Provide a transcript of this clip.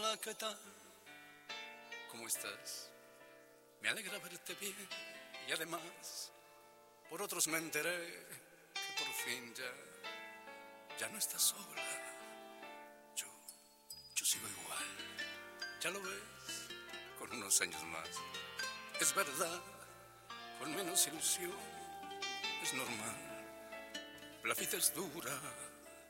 Hola, ¿qué tal? ¿Cómo estás? Me alegra verte bien y además por otros me enteré que por fin ya no estás sola. Yo sigo igual, ya lo ves, con unos años más. Es verdad, con menos ilusión, es normal. La vida es dura